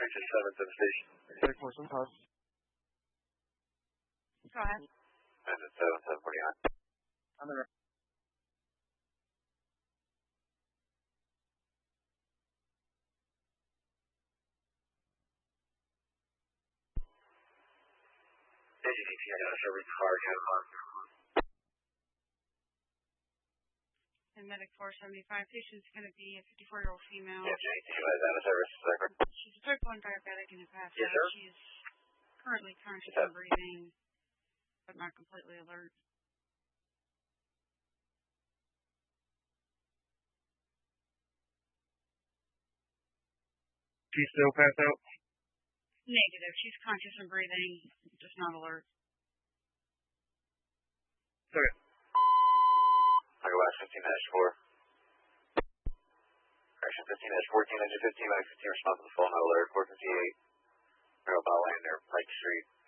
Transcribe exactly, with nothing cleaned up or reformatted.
Correction seven to the station. Medic four seven five. Go ahead. Engine seven, seven forty-nine. On the right. A G T P, I got a service car, get on. And Medic four seventy-five, patient's going to be a fifty-four-year-old female. Yeah, J T, is that a service? Is that correct? She's a type one diabetic and a passed Yes, out. sir. She's currently conscious Yes. and breathing, but not completely alert. She's still passed out? Negative. She's conscious and breathing, just not alert. Okay. I'll go back fifteen dash four. Correction fifteen dash fourteen, engine fifteen, medic fifteen, responsible to phone, no alert, four fifty-eight. We're about land near Pike Street.